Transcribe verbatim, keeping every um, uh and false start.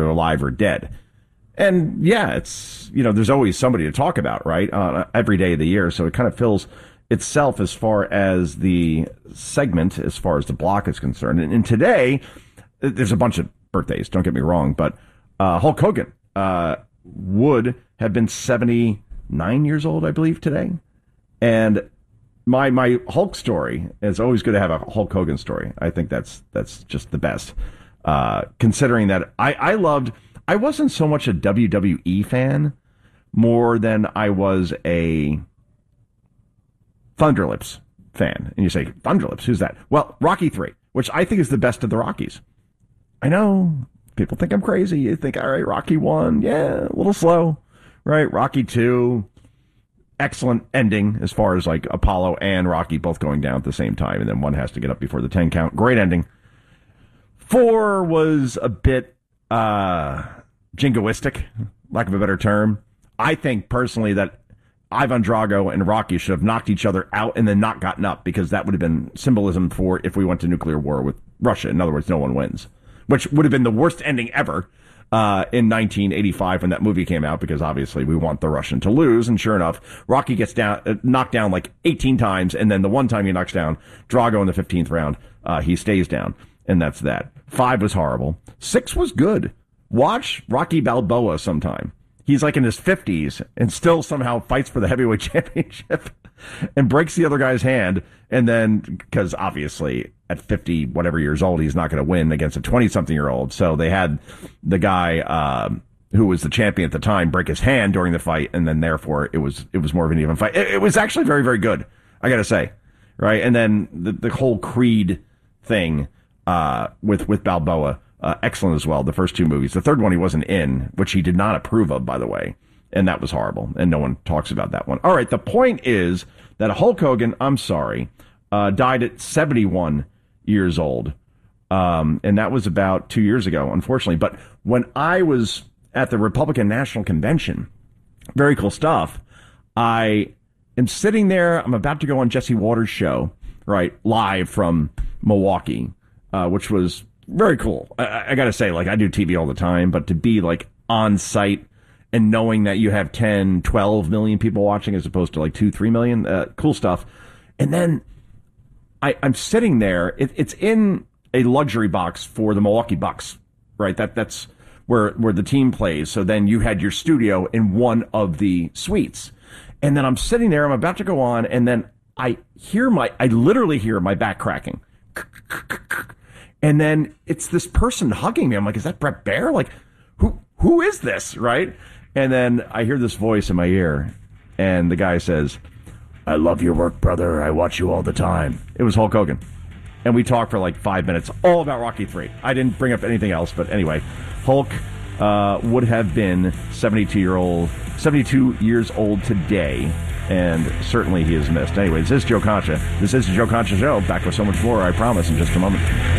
they're alive or dead. And yeah, it's, you know, there's always somebody to talk about, right? Uh, every day of the year. So it kind of fills itself as far as the segment, as far as the block is concerned. And, and today, there's a bunch of birthdays, don't get me wrong, but uh, Hulk Hogan uh, would have been seventy-nine years old, I believe, today. And my my Hulk story, it's always good to have a Hulk Hogan story. I think that's that's just the best. Uh, considering that I, I loved, I wasn't so much a W W E fan more than I was a Thunderlips fan. And you say, Thunderlips, who's that? Well, Rocky three, which I think is the best of the Rockies. I know people think I'm crazy. You think, all right, Rocky one, yeah, a little slow, right? Rocky two, excellent ending as far as like Apollo and Rocky both going down at the same time, and then one has to get up before the ten count. Great ending. Four was a bit uh, jingoistic, lack of a better term. I think personally that Ivan Drago and Rocky should have knocked each other out and then not gotten up, because that would have been symbolism for if we went to nuclear war with Russia. In other words, no one wins, which would have been the worst ending ever uh, in nineteen eighty-five when that movie came out, because obviously we want the Russian to lose. And sure enough, Rocky gets down, uh, knocked down like eighteen times, and then the one time he knocks down Drago in the fifteenth round, uh, he stays down. And that's that. Five was horrible. Six was good. Watch Rocky Balboa sometime. He's like in his fifties and still somehow fights for the heavyweight championship and breaks the other guy's hand. And then, because obviously at fifty, whatever years old, he's not going to win against a twenty-something-year-old. So they had the guy um, who was the champion at the time break his hand during the fight, and then therefore it was it was more of an even fight. It, it was actually very, very good, I got to say. Right? And then the, the whole Creed thing uh, with, with Balboa. Uh, excellent as well, the first two movies. The third one he wasn't in, which he did not approve of, by the way. And that was horrible. And no one talks about that one. All right, the point is that Hulk Hogan, I'm sorry, uh, died at seventy-one years old. Um, and that was about two years ago, unfortunately. But when I was at the Republican National Convention, very cool stuff, I am sitting there. I'm about to go on Jesse Waters' show, right, live from Milwaukee, uh, which was very cool. I, I got to say, like, I do T V all the time, but to be, like, on site and knowing that you have ten, twelve million people watching as opposed to, like, two, three million, uh, cool stuff. And then I, I'm sitting there. It, it's in a luxury box for the Milwaukee Bucks, right? That That's where, where the team plays. So then you had your studio in one of the suites. And then I'm sitting there. I'm about to go on, and then I hear my, I literally hear my back cracking. And then it's this person hugging me. I'm like, is that Bret Baier? Like, who who is this, right? And then I hear this voice in my ear, and the guy says, I love your work, brother. I watch you all the time. It was Hulk Hogan. And we talked for like five minutes, all about Rocky three. I didn't bring up anything else, but anyway, Hulk uh, would have been seventy-two year old, seventy-two years old today, and certainly he is missed. Anyway, this is Joe Concha. This is the Joe Concha Show. Back with so much more, I promise, in just a moment.